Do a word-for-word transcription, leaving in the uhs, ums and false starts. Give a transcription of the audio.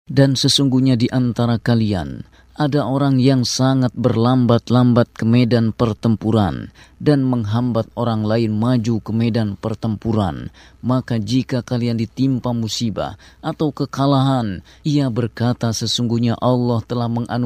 Dan sesungguhnya di antara kalian ada orang yang sangat berlambat-lambat ke medan pertempuran dan menghambat orang lain maju ke medan pertempuran. Maka jika kalian ditimpa musibah atau kekalahan, ia berkata, sesungguhnya Allah telah menganugerahkan